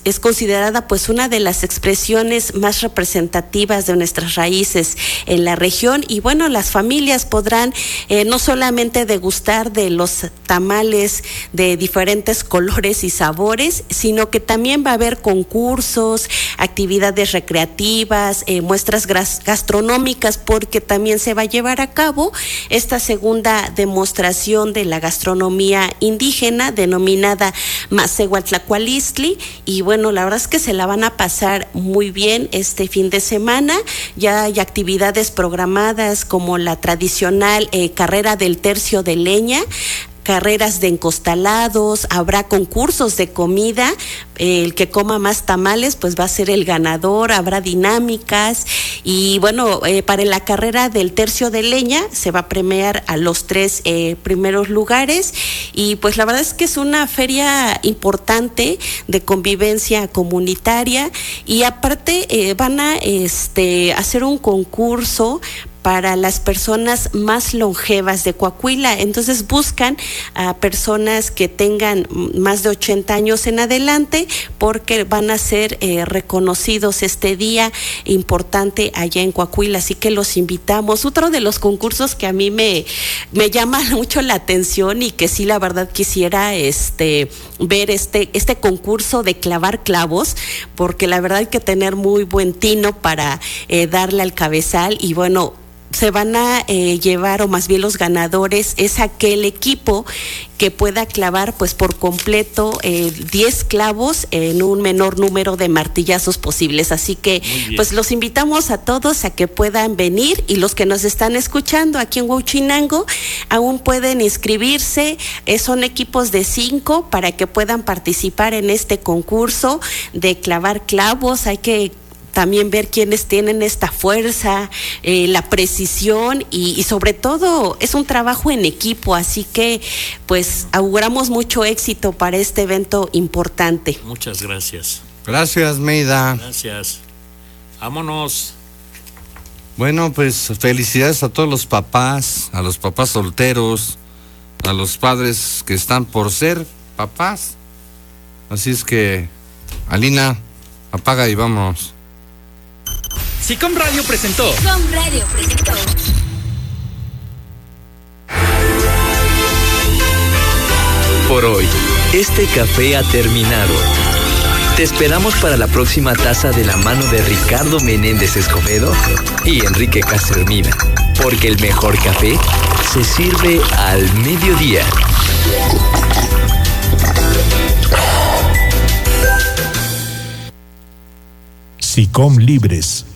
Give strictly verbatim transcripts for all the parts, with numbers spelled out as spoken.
es considerada pues una de las expresiones más representativas de nuestras raíces en la región, y bueno, las familias podrán eh, no solamente degustar de los tamales de diferentes colores y sabores, sino que también va a haber concursos, actividades recreativas, eh, muestras gastronómicas, porque también se va a llevar a cabo esta segunda demostración de la gastronomía indígena denominada Masehualtlacualistli, y bueno, la verdad es que se la van a pasar muy bien este fin de semana. Ya hay actividades programadas como la tradicional eh, carrera del tercio de leña, carreras de encostalados, habrá concursos de comida, eh, el que coma más tamales pues va a ser el ganador, habrá dinámicas, y bueno, eh, para la carrera del tercio de leña se va a premiar a los tres eh, primeros lugares, y pues la verdad es que es una feria importante de convivencia comunitaria, y aparte eh, van a este, hacer un concurso para las personas más longevas de Coahuila. Entonces buscan a personas que tengan más de ochenta años en adelante, porque van a ser eh, reconocidos este día importante allá en Coahuila, así que los invitamos. Otro de los concursos que a mí me, me llama mucho la atención, y que sí, la verdad quisiera este, ver este, este concurso de clavar clavos, porque la verdad hay que tener muy buen tino para eh, darle al cabezal, y bueno, se van a eh, llevar, o más bien los ganadores, es aquel equipo que pueda clavar pues por completo eh, diez clavos en un menor número de martillazos posibles. Así que pues los invitamos a todos a que puedan venir, y los que nos están escuchando aquí en Huauchinango aún pueden inscribirse. Eh, son equipos de cinco para que puedan participar en este concurso de clavar clavos. Hay que también ver quiénes tienen esta fuerza, eh, la precisión, y, y sobre todo es un trabajo en equipo, así que pues auguramos mucho éxito para este evento importante. Muchas gracias. Gracias, Meida. Gracias. Vámonos. Bueno, pues felicidades a todos los papás, a los papás solteros, a los padres que están por ser papás. Así es que, Alina, apaga y vámonos. SICOM Radio presentó. SICOM Radio presentó. Por hoy, este café ha terminado. Te esperamos para la próxima taza de la mano de Ricardo Menéndez Escobedo y Enrique Castermina, porque el mejor café se sirve al mediodía. SICOM Libres.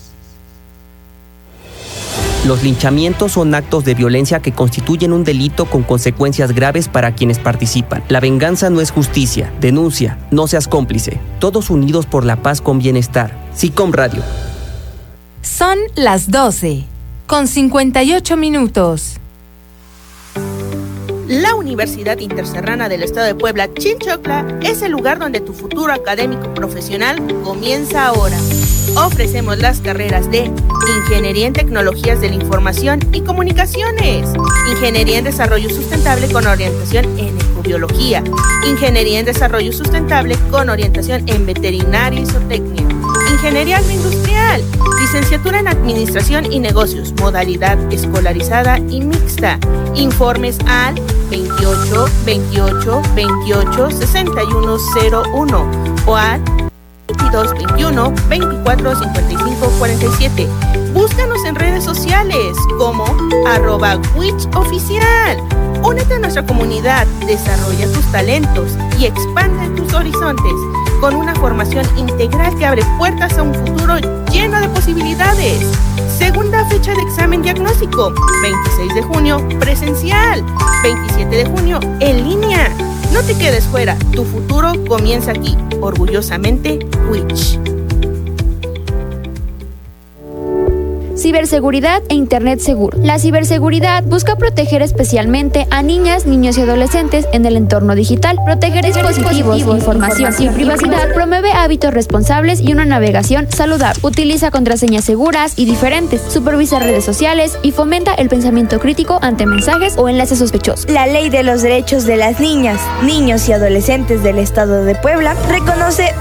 Los linchamientos son actos de violencia que constituyen un delito con consecuencias graves para quienes participan. La venganza no es justicia. Denuncia, no seas cómplice. Todos unidos por la paz con bienestar. SICOM Radio. Son las doce, con cincuenta y ocho minutos. La Universidad Interserrana del Estado de Puebla, Chinchocla, es el lugar donde tu futuro académico profesional comienza ahora. Ofrecemos las carreras de Ingeniería en Tecnologías de la Información y Comunicaciones, Ingeniería en Desarrollo Sustentable con orientación en Ecobiología, Ingeniería en Desarrollo Sustentable con orientación en Veterinaria y Zootecnia, Ingeniería Agroindustrial, Licenciatura en Administración y Negocios, modalidad escolarizada y mixta. Informes al veintiocho, veintiocho, veintiocho, sesenta y uno cero uno o al veintidós, veintiuno, veinticuatro, cincuenta y cinco, cuarenta y siete. Búscanos en redes sociales como arroba Witch Oficial. Únete a nuestra comunidad, desarrolla tus talentos y expande tus horizontes con una formación integral que abre puertas a un futuro lleno de posibilidades. Segunda fecha de examen diagnóstico, veintiséis de junio, presencial, veintisiete de junio, en línea. No te quedes fuera, tu futuro comienza aquí. Orgullosamente, Witch. Ciberseguridad e Internet seguro. La ciberseguridad busca proteger especialmente a niñas, niños y adolescentes en el entorno digital, proteger dispositivos, información y privacidad, promueve hábitos responsables y una navegación saludable, utiliza contraseñas seguras y diferentes, supervisa redes sociales y fomenta el pensamiento crítico ante mensajes o enlaces sospechosos. La Ley de los Derechos de las Niñas, Niños y Adolescentes del Estado de Puebla reconoce